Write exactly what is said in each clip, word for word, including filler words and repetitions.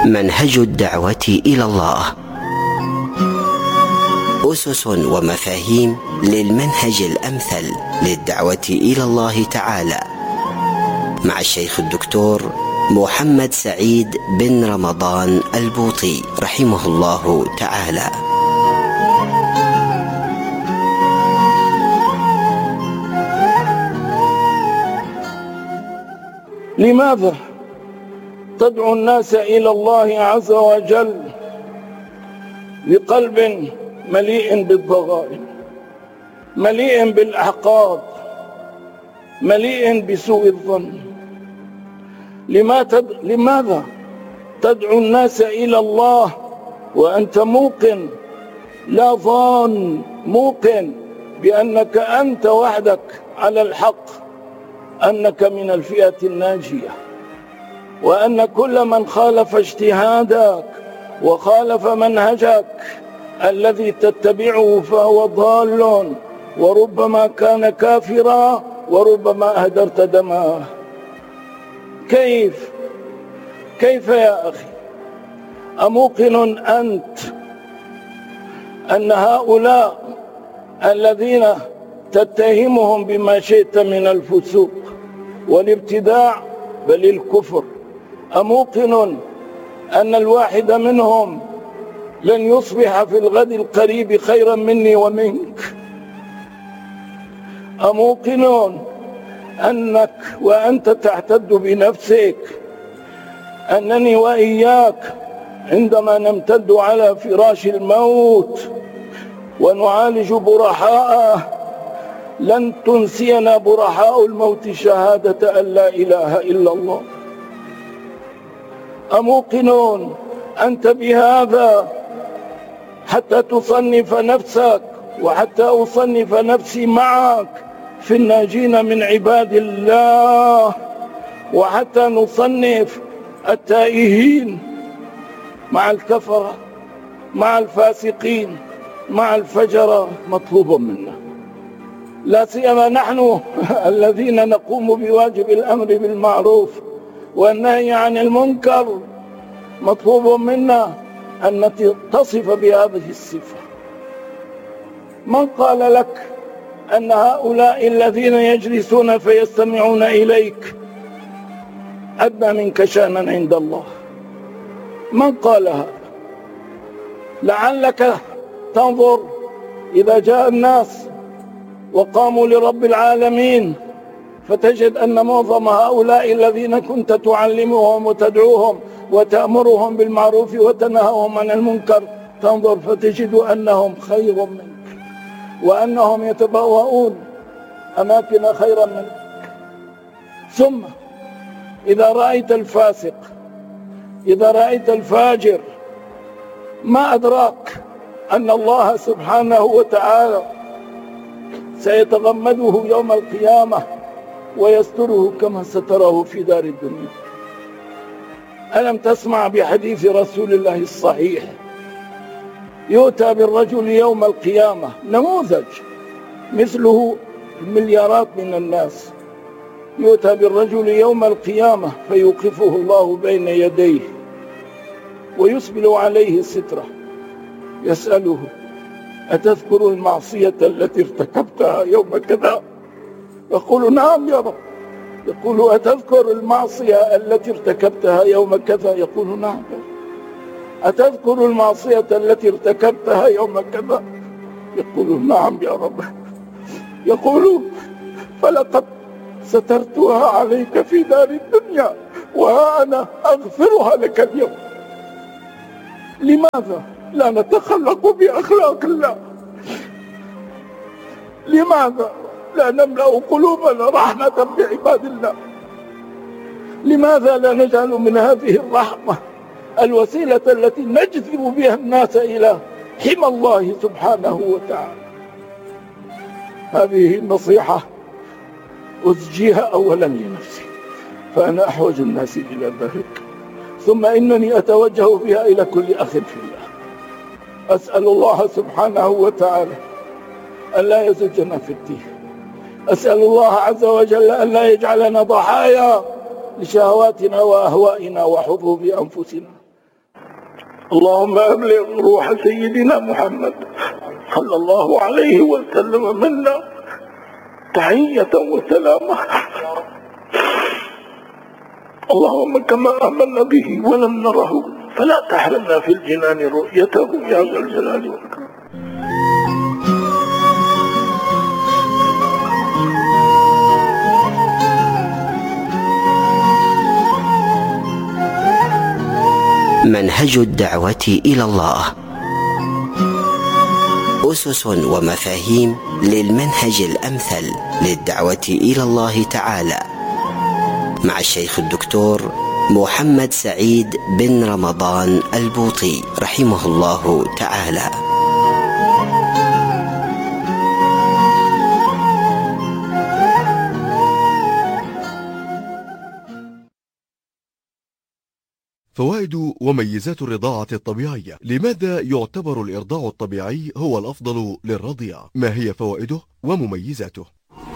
منهج الدعوة إلى الله، أسس ومفاهيم للمنهج الأمثل للدعوة إلى الله تعالى، مع الشيخ الدكتور محمد سعيد بن رمضان البوطي رحمه الله تعالى. لماذا تدعو الناس إلى الله عز وجل بقلب مليء بالضغائن، مليء بالأحقاد، مليء بسوء الظن؟ لماذا تدعو الناس إلى الله وأنت موقن، لا ظان، موقن بأنك أنت وحدك على الحق، أنك من الفئة الناجية، وأن كل من خالف اجتهادك وخالف منهجك الذي تتبعه فهو ضال، وربما كان كافرا، وربما أهدرت دمه. كيف كيف يا أخي؟ أموقن أنت أن هؤلاء الذين تتهمهم بما شئت من الفسوق والابتداع بل الكفر، أموقن أن الواحد منهم لن يصبح في الغد القريب خيرا مني ومنك؟ أموقن أنك وأنت تعتد بنفسك أنني وإياك عندما نمتد على فراش الموت ونعالج برحاءه لن تنسينا برحاء الموت شهادة أن لا إله إلا الله؟ أموقن أنت بهذا حتى تصنف نفسك وحتى أصنف نفسي معك في الناجين من عباد الله، وحتى نصنف التائهين مع الكفرة مع الفاسقين مع الفجرة مطلوب منا، لا سيما نحن الذين نقوم بواجب الأمر بالمعروف والنهي عن المنكر، مطلوب منا أن نتصف بهذه الصفة. من قال لك أن هؤلاء الذين يجلسون فيستمعون إليك أدنى منك شأنا عند الله؟ من قال هذا؟ لعلك تنظر إذا جاء الناس وقاموا لرب العالمين فتجد أن معظم هؤلاء الذين كنت تعلمهم وتدعوهم وتأمرهم بالمعروف وتنهاهم عن المنكر، تنظر فتجد أنهم خير منك وأنهم يتبوؤون أماكن خيرا منك. ثم إذا رأيت الفاسق، إذا رأيت الفاجر، ما أدراك أن الله سبحانه وتعالى سيتغمده يوم القيامة ويستره كما ستره في دار الدنيا؟ ألم تسمع بحديث رسول الله الصحيح؟ يؤتى بالرجل يوم القيامة، نموذج مثله المليارات من الناس، يؤتى بالرجل يوم القيامة فيوقفه الله بين يديه ويسبل عليه سترة، يسأله: أتذكر المعصية التي ارتكبتها يوم كذا؟ يقول: نعم يا رب. يقول: أتذكر المعصية التي ارتكبتها يوم كذا؟ يقول: نعم يا رب. أتذكر المعصية التي ارتكبتها يوم كذا؟ يقول: نعم يا رب. يقول: فلقد سترتها عليك في دار الدنيا وها أنا أغفرها لك اليوم. لماذا لا نتخلق بأخلاق الله؟ لماذا لا نملأ قلوبنا رحمة بعباد الله؟ لماذا لا نجعل من هذه الرحمة الوسيلة التي نجذب بها الناس إلى حمى الله سبحانه وتعالى؟ هذه النصيحة أزجيها أولا لنفسي، فأنا أحوج الناس إلى ذلك، ثم إنني أتوجه بها إلى كل أخ في الله. أسأل الله سبحانه وتعالى أن لا يزجنا في التيه، أسأل الله عز وجل أن لا يجعلنا ضحايا لشهواتنا وأهوائنا وحظوظ أنفسنا. اللهم أبلغ روح سيدنا محمد صلى الله عليه وسلم منا تحية وسلامة. اللهم كما آمنا به ولم نره فلا تحرمنا في الجنان رؤيته يا ذا الجلال والإكرام. منهج الدعوة إلى الله، أسس ومفاهيم للمنهج الأمثل للدعوة إلى الله تعالى، مع الشيخ الدكتور محمد سعيد بن رمضان البوطي رحمه الله تعالى. فوائد وميزات الرضاعة الطبيعية. لماذا يعتبر الإرضاع الطبيعي هو الأفضل للرضيع؟ ما هي فوائده ومميزاته؟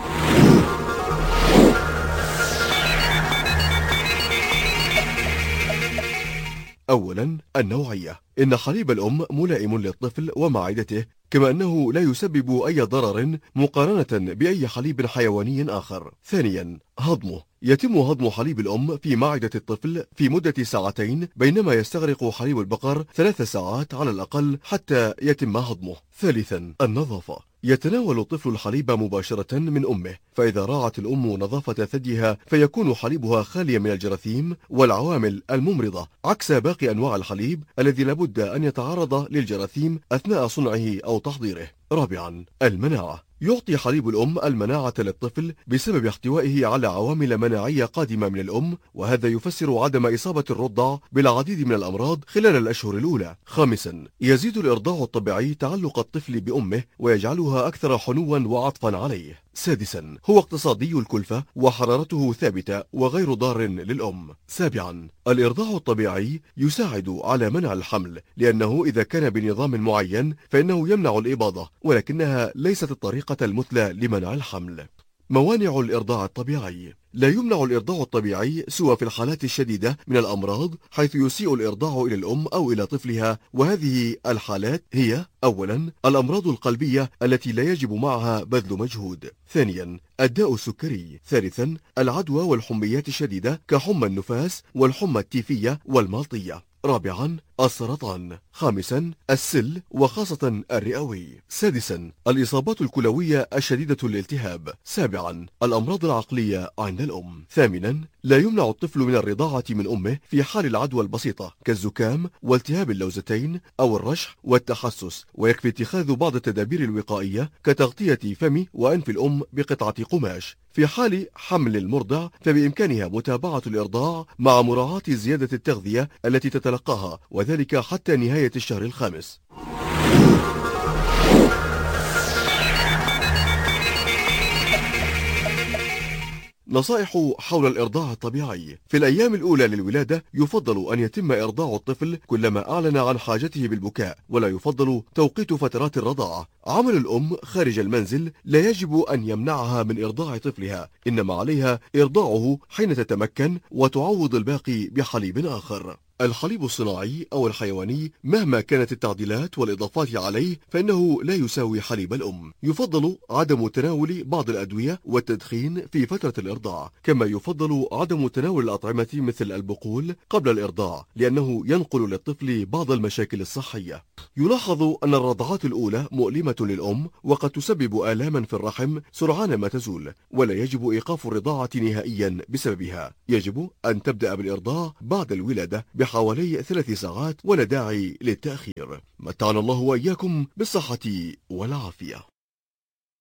أولا، النوعية. إن حليب الأم ملائم للطفل ومعدته، كما أنه لا يسبب أي ضرر مقارنة بأي حليب حيواني آخر. ثانيا، هضمه. يتم هضم حليب الأم في معدة الطفل في مدة ساعتين، بينما يستغرق حليب البقر ثلاث ساعات على الأقل حتى يتم هضمه. ثالثا، النظافة. يتناول الطفل الحليب مباشرة من أمه، فإذا راعت الأم نظافة ثديها فيكون حليبها خاليا من الجراثيم والعوامل الممرضة، عكس باقي أنواع الحليب الذي لابد أن يتعرض للجراثيم أثناء صنعه أو تحضيره. رابعا، المناعة. يعطي حليب الأم المناعة للطفل بسبب احتوائه على عوامل مناعية قادمة من الأم، وهذا يفسر عدم إصابة الرضع بالعديد من الأمراض خلال الأشهر الأولى. خامسا، يزيد الإرضاع الطبيعي تعلق الطفل بأمه ويجعلها أكثر حنوا وعطفا عليه. سادسا، هو اقتصادي الكلفة وحرارته ثابتة وغير ضار للأم. سابعا، الإرضاع الطبيعي يساعد على منع الحمل، لأنه إذا كان بنظام معين فإنه يمنع الإباضة، ولكنها ليست الطريقة المثلى لمنع الحمل. موانع الإرضاع الطبيعي. لا يمنع الإرضاع الطبيعي سوى في الحالات الشديدة من الأمراض، حيث يسيء الإرضاع إلى الأم أو إلى طفلها، وهذه الحالات هي: أولا، الأمراض القلبية التي لا يجب معها بذل مجهود. ثانيا، الداء السكري. ثالثا، العدوى والحميات الشديدة كحمى النفاس والحمى التيفية والمالطية. رابعا، السرطان. خامسا، السل وخاصة الرئوي. سادسا، الإصابات الكلوية الشديدة الالتهاب. سابعا، الأمراض العقلية عند الأم. ثامنا، لا يمنع الطفل من الرضاعة من أمه في حال العدوى البسيطة كالزكام والتهاب اللوزتين أو الرشح والتحسس، ويكفي اتخاذ بعض التدابير الوقائية كتغطية فم وأنف الأم بقطعة قماش. في حال حمل المرضع فبإمكانها متابعة الإرضاع مع مراعاة زيادة التغذية التي تتلقاها، وذلك حتى نهاية الشهر الخامس. نصائح حول الإرضاع الطبيعي. في الأيام الأولى للولادة يفضل أن يتم إرضاع الطفل كلما أعلن عن حاجته بالبكاء، ولا يفضل توقيت فترات الرضاعة. عمل الأم خارج المنزل لا يجب أن يمنعها من إرضاع طفلها، إنما عليها إرضاعه حين تتمكن وتعوض الباقي بحليب آخر. الحليب الصناعي أو الحيواني مهما كانت التعديلات والإضافات عليه فإنه لا يساوي حليب الأم. يفضل عدم تناول بعض الأدوية والتدخين في فترة الإرضاع، كما يفضل عدم تناول الأطعمة مثل البقول قبل الإرضاع، لأنه ينقل للطفل بعض المشاكل الصحية. يلاحظ أن الرضعات الأولى مؤلمة للأم وقد تسبب آلاما في الرحم سرعان ما تزول، ولا يجب إيقاف الرضاعة نهائيا بسببها. يجب أن تبدأ بالإرضاع بعد الولادة بحوالي ثلاث ساعات، ولا داعي للتأخير. متعنا الله وإياكم بالصحة والعافية.